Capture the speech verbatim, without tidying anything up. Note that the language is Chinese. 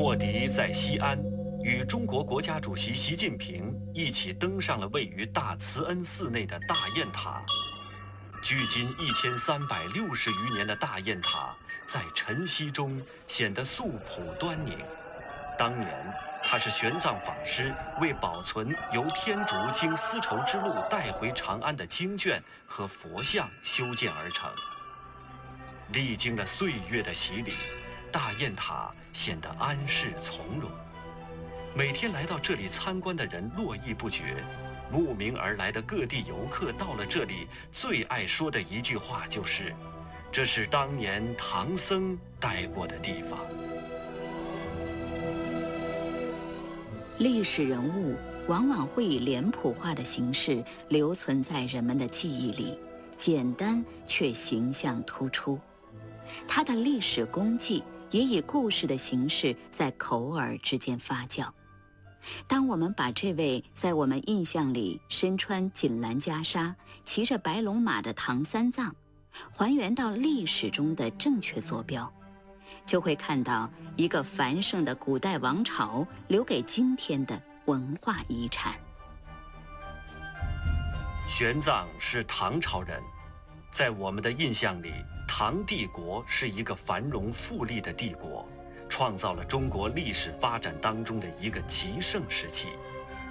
莫迪在西安与中国国家主席习近平一起登上了位于大慈恩寺内的大雁塔。距今一千三百六十余年的大雁塔，在晨曦中显得素朴端宁。当年，它是玄奘法师为保存由天竺经丝绸之路带回长安的经卷和佛像修建而成。历经了岁月的洗礼，大雁塔显得安适从容。每天来到这里参观的人络绎不绝，慕名而来的各地游客到了这里，最爱说的一句话就是：“这是当年唐僧待过的地方。” 历史人物往往会以脸谱化的形式留存在人们的记忆里，简单却形象突出。他的历史功绩也以故事的形式在口耳之间发酵。当我们把这位在我们印象里身穿锦蓝袈裟、骑着白龙马的唐三藏，还原到历史中的正确坐标，就会看到一个繁盛的古代王朝留给今天的文化遗产。 玄奘是唐朝人，在我们的印象里，唐帝国是一个繁荣富丽的帝国，创造了中国历史发展当中的一个极盛时期。